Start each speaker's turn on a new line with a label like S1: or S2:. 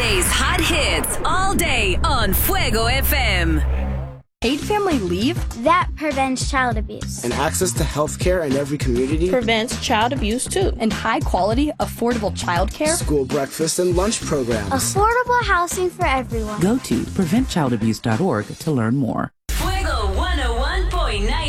S1: Today's hot hits all day on Fuego FM.
S2: Paid family leave?
S3: That prevents child abuse.
S4: And access to health care in every community
S5: prevents child abuse too.
S2: And high quality, affordable childcare?
S4: School breakfast and lunch programs.
S3: Affordable housing for everyone.
S6: Go to preventchildabuse.org to learn more.
S1: Fuego 101.9